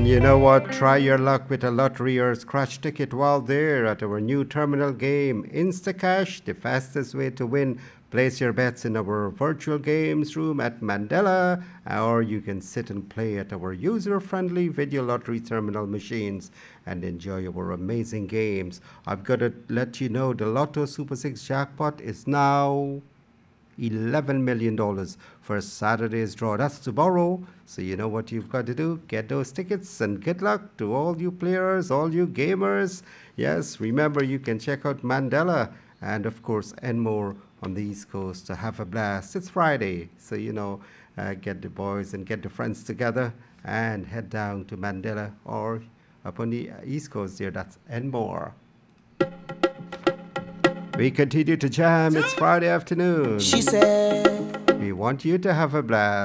And you know what? Try your luck with a lottery or scratch ticket while there at our new terminal game, Instacash, the fastest way to win. Place your bets in our virtual games room at Mandela, or you can sit and play at our user-friendly video lottery terminal machines and enjoy our amazing games. I've got to let you know the Lotto Super 6 jackpot is now $11 million dollars for Saturday's draw. That's tomorrow. So you know what you've got to do? Get those tickets and good luck to all you players, all you gamers. Yes, remember you can check out Mandela and of course Enmore on the East Coast to have a blast. It's Friday, so get the boys and get the friends together and head down to Mandela or up on the East Coast there. That's Enmore. We continue to jam. It's Friday afternoon. She said, We want you to have a blast.